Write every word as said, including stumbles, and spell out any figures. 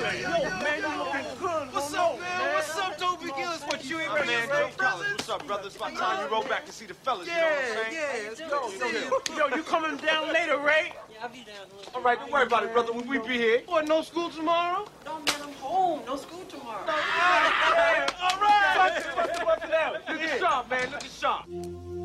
man, you looking good. What's up, man? What's up, Toby Gillis? What, you ain't ready Man, for Joe breakfast? Collins, what's up, brother? It's about time you roll back to see the fellas, Yeah, you know what I'm saying? yeah, let's go. Yo, yo, you coming down later, Ray? Yeah, I'll be down a little. All right, don't worry about it, brother. We, we be here. What, no school tomorrow? No, man, I'm home. No school tomorrow. All right. Bust it, bust it, bust it out. Look at sharp, man. Look at sharp.